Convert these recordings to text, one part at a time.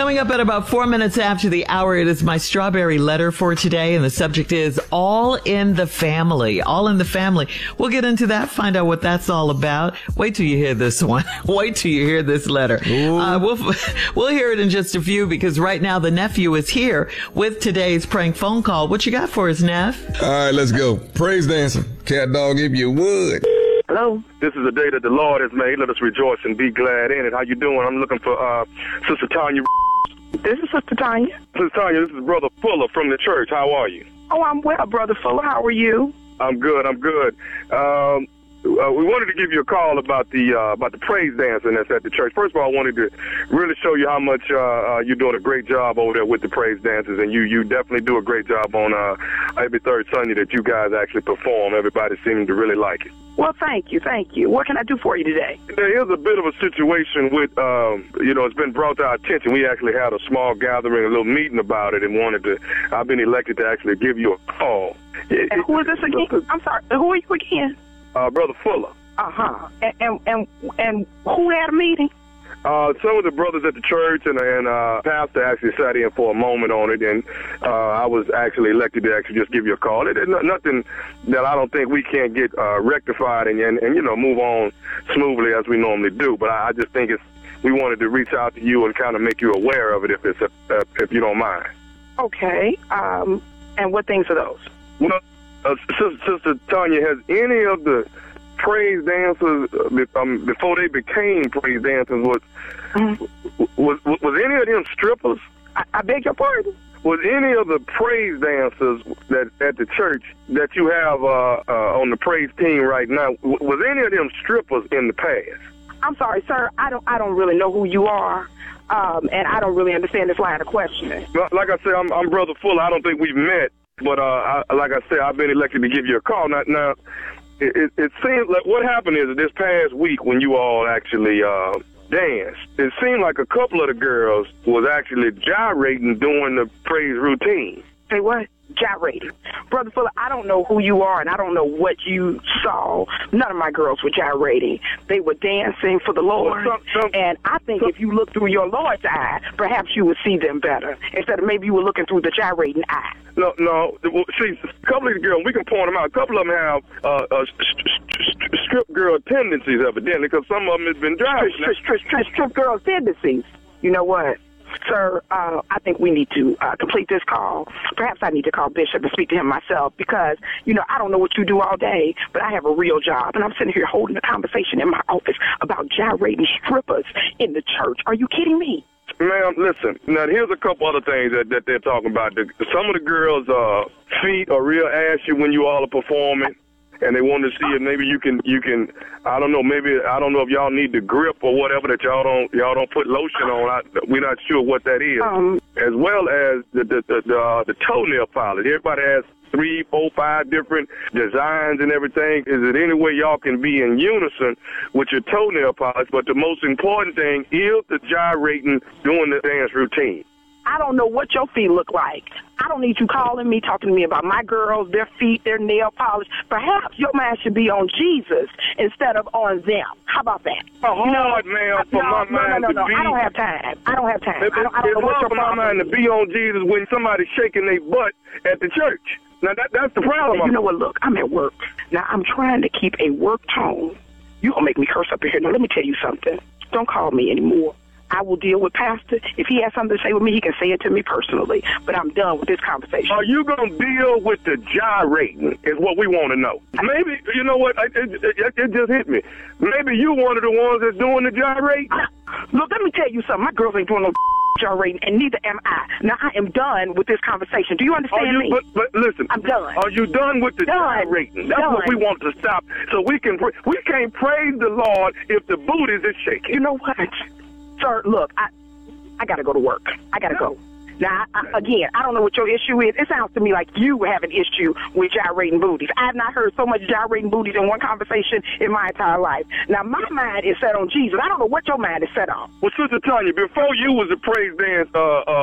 Coming up at about 4 minutes after the hour, it is my strawberry letter for today, and the subject is All in the Family. All in the Family. We'll get into that, find out what that's all about. Wait till you hear this one. Wait till you hear this letter. We'll hear it in just a few, because right now the nephew is here with today's prank phone call. What you got for us, Neff? All right, let's go. Praise dancing. Cat dog, if you would. Hello. This is a day that the Lord has made. Let us rejoice and be glad in it. How you doing? I'm looking for Sister Tanya. This is Sister Tanya. Sister Tanya, this is Brother Fuller from the church. How are you? Oh, I'm well, Brother Fuller. How are you? I'm good. We wanted to give you a call about the praise dancing that's at the church. First of all, I wanted to really show you how much you're doing a great job over there with the praise dances, and you definitely do a great job on every third Sunday that you guys actually perform. Everybody seems to really like it. Well, thank you. What can I do for you today? There is a bit of a situation with, it's been brought to our attention. We actually had a small gathering, a little meeting about it, and I've been elected to actually give you a call. And who is this again? I'm sorry. Who are you again? Brother Fuller. Uh-huh. And who had a meeting? Some of the brothers at the church and pastor actually sat in for a moment on it, and I was actually elected to actually just give you a call. It's nothing that I don't think we can't get rectified and move on smoothly as we normally do. But I just think we wanted to reach out to you and kind of make you aware of it if you don't mind. Okay. And what things are those? Well, Sister Tanya, has any of the praise dancers before they became praise dancers was any of them strippers? I beg your pardon? Was any of the praise dancers that at the church that you have on the praise team right now, was any of them strippers in the past? I'm sorry, sir. I don't really know who you are. And I don't really understand this line of questioning. Like I said, I'm Brother Fuller. I don't think we've met. But like I said, I've been elected to give you a call. Now it seems like what happened is this past week when you all actually danced, it seemed like a couple of the girls was actually gyrating during the praise routine. Say what? Gyrating. Brother Fuller, I don't know who you are, and I don't know what you saw. None of my girls were gyrating. They were dancing for the Lord, and I think if you look through your Lord's eye, perhaps you would see them better, instead of maybe you were looking through the gyrating eye. No. See, a couple of the girls, we can point them out. A couple of them have strip girl tendencies, evidently, because some of them has been driving. Strip girl tendencies. You know what? Sir, I think we need to complete this call. Perhaps I need to call Bishop and speak to him myself because, I don't know what you do all day, but I have a real job, and I'm sitting here holding a conversation in my office about gyrating strippers in the church. Are you kidding me? Ma'am, listen. Now, here's a couple other things that they're talking about. Some of the girls' feet are real ashy when you all are performing. And they want to see if maybe you can. I don't know. Maybe I don't know if y'all need the grip or whatever that y'all don't put lotion on. We're not sure what that is. As well as the toenail polish. Everybody has 3, 4, 5 different designs and everything. Is it any way y'all can be in unison with your toenail polish? But the most important thing is the gyrating during the dance routine. I don't know what your feet look like. I don't need you calling me, talking to me about my girls, their feet, their nail polish. Perhaps your mind should be on Jesus instead of on them. How about that? It's hard, man, for my mind to be. I don't have time. It's hard for my mind to be on Jesus when somebody's shaking their butt at the church. Now, that's the problem. You know what? Look, I'm at work. Now, I'm trying to keep a work tone. You're going to make me curse up in here. Now, let me tell you something. Don't call me anymore. I will deal with Pastor. If he has something to say with me, he can say it to me personally. But I'm done with this conversation. Are you going to deal with the gyrating is what we want to know. Maybe, you know what, it just hit me. Maybe you one of the ones that's doing the gyrating. Look, let me tell you something. My girls ain't doing no gyrating, and neither am I. Now, I am done with this conversation. Do you understand me? But listen. I'm done. Are you done with the gyrating? That's what we want to stop. So we can't praise the Lord if the booties is shaking. You know what? Sir, look, I got to go to work. I got to go. Now, again, I don't know what your issue is. It sounds to me like you have an issue with gyrating booties. I have not heard so much gyrating booties in one conversation in my entire life. Now, my mind is set on Jesus. I don't know what your mind is set on. Well, Sister Tanya, before you was a praise dance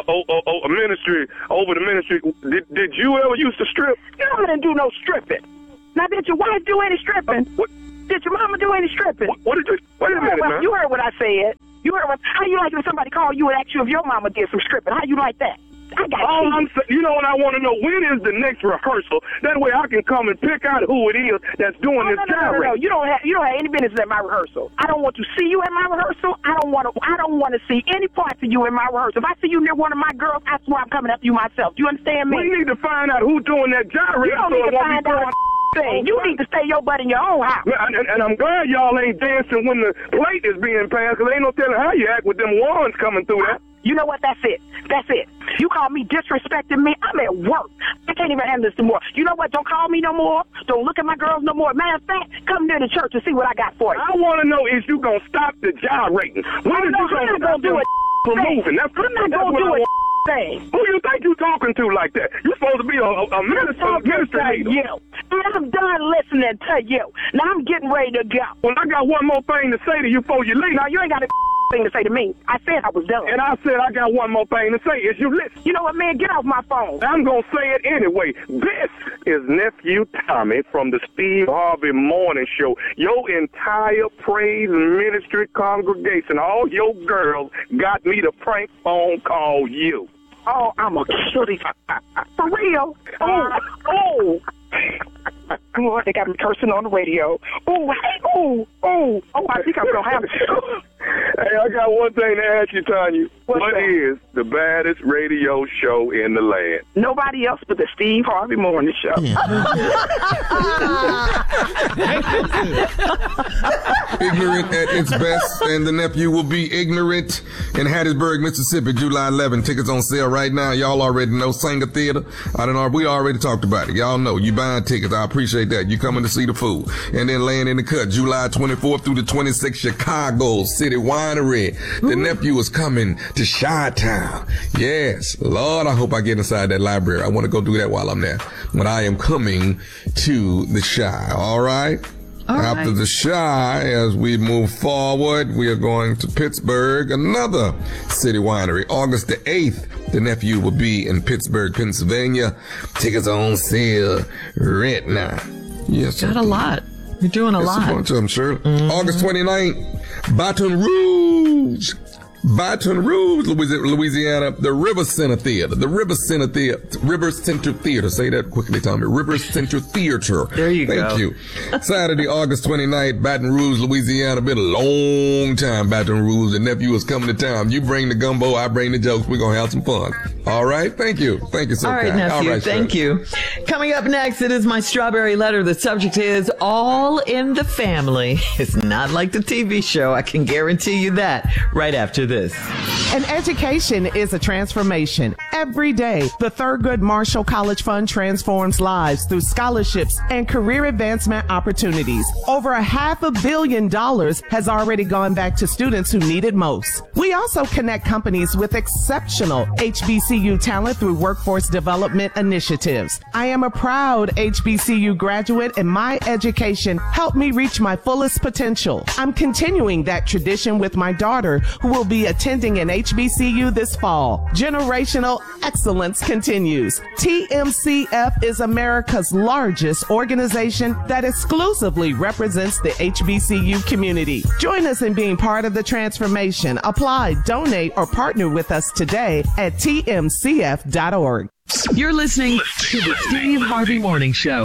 ministry, over the ministry, did you ever used to strip? No, I didn't do no stripping. Now, did your wife do any stripping? What? Did your mama do any stripping? What did you? Wait a minute, man. You heard what I said. You heard what? How you like if somebody call you and ask you if your mama did some stripping? How you like that? I got you know what I want to know? When is the next rehearsal? That way I can come and pick out who it is that's doing this job. No. You don't have any business at my rehearsal. I don't want to see you at my rehearsal. I don't want to see any parts of you in my rehearsal. If I see you near one of my girls, I swear I'm coming after you myself. Do you understand me? We need to find out who's doing that job. You don't need to find out. You need to stay your butt in your own house. And I'm glad y'all ain't dancing when the plate is being passed, because ain't no telling how you act with them wands coming through that. You know what? That's it. You call me disrespecting me. I'm at work. I can't even handle this anymore. You know what? Don't call me no more. Don't look at my girls no more. Matter of fact, come near the church and see what I got for you. I want to know, is you going to stop the gyrating? When is you going to stop do it from moving? I'm not going to do it. Who you think you talking to like that? You supposed to be a minister. And I'm done listening to you. Now I'm getting ready to go. Well, I got one more thing to say to you before you leave. Now, you ain't got a thing to say to me. I said I was done. And I said I got one more thing to say. Is you listen? You know what, man? Get off my phone. I'm going to say it anyway. This is Nephew Tommy from the Steve Harvey Morning Show. Your entire praise ministry congregation, all your girls, got me to prank phone call you. Oh, I'm a cutie. For real? Oh, they got me cursing on the radio. I think I'm going to have it. Hey, I got one thing to ask you, Tanya. What is the baddest radio show in the land? Nobody else but the Steve Harvey Morning Show. Ignorant at its best, and the nephew will be ignorant in Hattiesburg, Mississippi, July 11. Tickets on sale right now. Y'all already know Sanger Theater. We already talked about it. Y'all know you buying tickets. I appreciate that. You coming to see the food. And then laying in the cut, July 24th through the 26th, Chicago City Winery. The nephew is coming to Chi-Town. Yes. Lord, I hope I get inside that library. I want to go do that while I'm there. But I am coming to the Chi. All right? After the Chi, as we move forward, we are going to Pittsburgh, another city winery. August the 8th, the nephew will be in Pittsburgh, Pennsylvania. Tickets on sale right now. Yes, got a lot. You're doing a lot. A bunch of them, sure. August 29th, Baton Rouge, Louisiana, the River Center Theater. Say that quickly, Tommy. River Center Theater. There you go. Thank you. Saturday, August 29th, Baton Rouge, Louisiana. Been a long time, Baton Rouge. The nephew is coming to town. You bring the gumbo, I bring the jokes. We're going to have some fun. All right? Thank you. Thank you so much. All right, nephew. Thank you. Coming up next, it is my strawberry letter. The subject is All in the Family. It's not like the TV show. I can guarantee you that right after this. An education is a transformation. Every day, the Thurgood Marshall College Fund transforms lives through scholarships and career advancement opportunities. Over $500 million has already gone back to students who need it most. We also connect companies with exceptional HBCU talent through workforce development initiatives. I am a proud HBCU graduate, and my education helped me reach my fullest potential. I'm continuing that tradition with my daughter, who will be attending an HBCU this fall. Generational excellence continues. TMCF is America's largest organization that exclusively represents the HBCU community. Join us in being part of the transformation. Apply, donate, or partner with us today at tmcf.org. You're listening to the Steve Harvey Morning Show.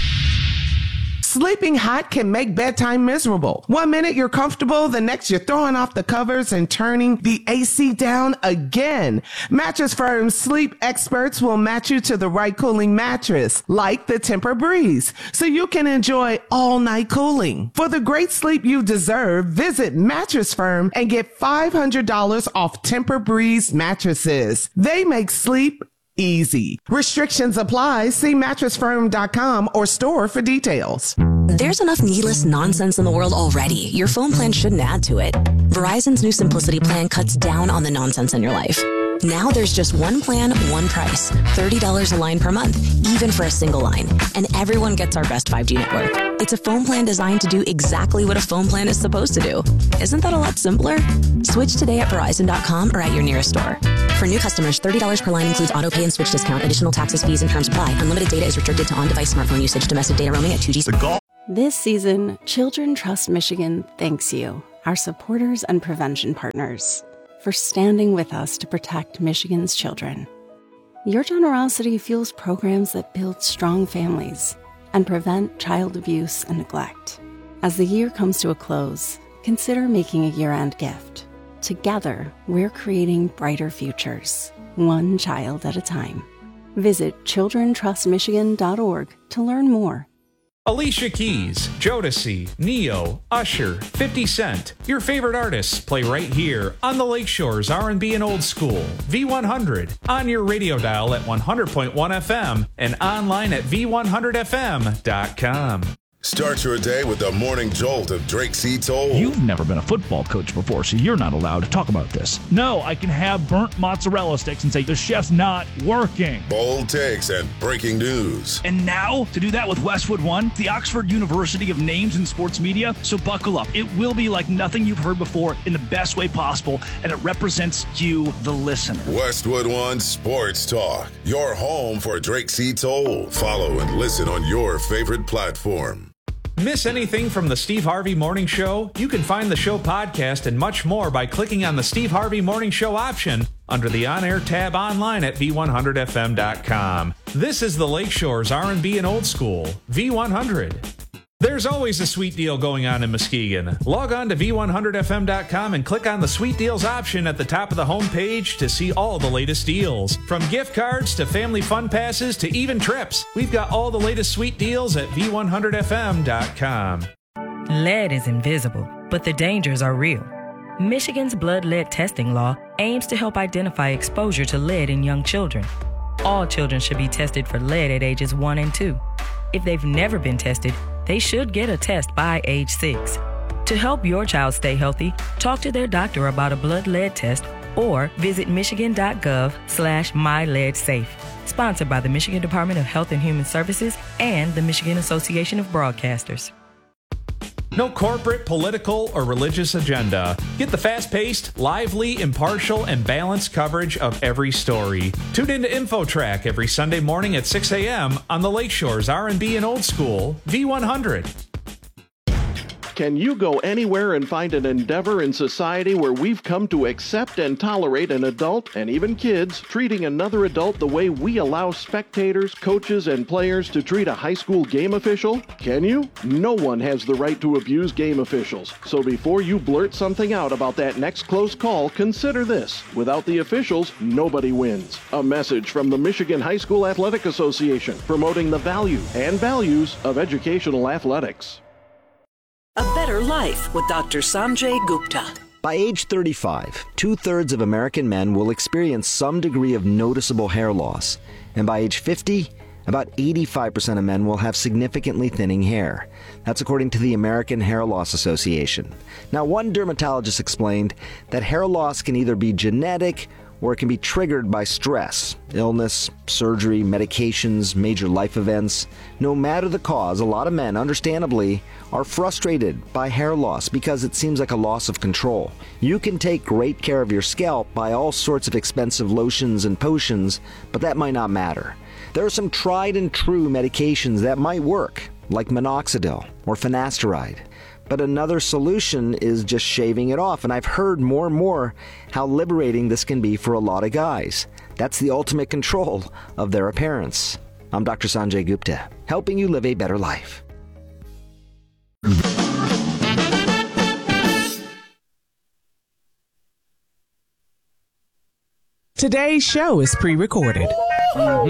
Sleeping hot can make bedtime miserable. 1 minute you're comfortable, the next you're throwing off the covers and turning the AC down again. Mattress Firm sleep experts will match you to the right cooling mattress, like the Tempur-Breeze, so you can enjoy all-night cooling. For the great sleep you deserve, visit Mattress Firm and get $500 off Tempur-Breeze mattresses. They make sleep easy. Restrictions apply. See mattressfirm.com or store for details. There's enough needless nonsense in the world already. Your phone plan shouldn't add to it. Verizon's new Simplicity plan cuts down on the nonsense in your life. Now there's just one plan, one price. $30 a line per month, even for a single line. And everyone gets our best 5G network. It's a phone plan designed to do exactly what a phone plan is supposed to do. Isn't that a lot simpler? Switch today at Verizon.com or at your nearest store. For new customers, $30 per line includes auto pay and switch discount. Additional taxes, fees, and terms apply. Unlimited data is restricted to on-device smartphone usage. Domestic data roaming at 2G. This season, Children Trust Michigan thanks you. our supporters and prevention partners, for standing with us to protect Michigan's children. Your generosity fuels programs that build strong families and prevent child abuse and neglect. As the year comes to a close, consider making a year-end gift. Together, we're creating brighter futures, one child at a time. Visit childrentrustmichigan.org to learn more. Alicia Keys, Jodeci, Neo, Usher, 50 Cent. Your favorite artists play right here on the Lakeshore's R&B and Old School. V100 on your radio dial at 100.1 FM and online at v100fm.com. Start your day with the morning jolt of Drake C. Toll. You've never been a football coach before, so you're not allowed to talk about this. No, I can have burnt mozzarella sticks and say the chef's not working. Bold takes and breaking news. And now, to do that with Westwood One, the Oxford University of Names in Sports Media, so buckle up. It will be like nothing you've heard before in the best way possible, and it represents you, the listener. Westwood One Sports Talk, your home for Drake C. Toll. Follow and listen on your favorite platform. Miss anything from the Steve Harvey Morning Show? You can find the show podcast and much more by clicking on the Steve Harvey Morning Show option under the on-air tab online at v100fm.com. This is the Lakeshore's R&B and Old School, V100. There's always a sweet deal going on in Muskegon. Log on to v100fm.com and click on the Sweet Deals option at the top of the homepage to see all the latest deals. From gift cards to family fun passes to even trips, we've got all the latest sweet deals at v100fm.com. Lead is invisible, but the dangers are real. Michigan's blood lead testing law aims to help identify exposure to lead in young children. All children should be tested for lead at ages 1 and 2. If they've never been tested, they should get a test by age 6. To help your child stay healthy, talk to their doctor about a blood lead test or visit michigan.gov/myleadsafe. Sponsored by the Michigan Department of Health and Human Services and the Michigan Association of Broadcasters. No corporate, political, or religious agenda. Get the fast-paced, lively, impartial, and balanced coverage of every story. Tune into InfoTrack every Sunday morning at 6 a.m. on the Lakeshore's R&B and Old School, V100. Can you go anywhere and find an endeavor in society where we've come to accept and tolerate an adult, and even kids, treating another adult the way we allow spectators, coaches, and players to treat a high school game official? Can you? No one has the right to abuse game officials. So before you blurt something out about that next close call, consider this. Without the officials, nobody wins. A message from the Michigan High School Athletic Association, promoting the value and values of educational athletics. A Better Life with Dr. Sanjay Gupta. By age 35, 2/3 of American men will experience some degree of noticeable hair loss. And by age 50, about 85% of men will have significantly thinning hair. That's according to the American Hair Loss Association. Now, one dermatologist explained that hair loss can either be genetic or it can be triggered by stress, illness, surgery, medications, major life events. No matter the cause, a lot of men, understandably, are frustrated by hair loss because it seems like a loss of control. You can take great care of your scalp by all sorts of expensive lotions and potions, but that might not matter. There are some tried and true medications that might work, like minoxidil or finasteride. But another solution is just shaving it off, and I've heard more and more how liberating this can be for a lot of guys. That's the ultimate control of their appearance. I'm Dr. Sanjay Gupta, helping you live a better life. Today's show is pre-recorded.